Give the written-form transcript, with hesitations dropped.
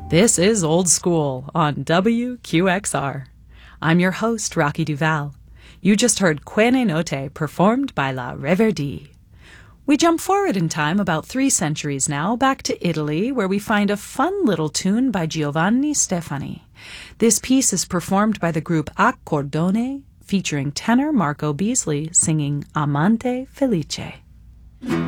This is Old School on WQXR. I'm your host, Rocky Duval. You just heard Quene Notte performed by La Reverdie. We jump forward in time about 3 centuries now, back to Italy, where we find a fun little tune by Giovanni Stefani. This piece is performed by the group Accordone, featuring tenor Marco Beasley singing Amante Felice.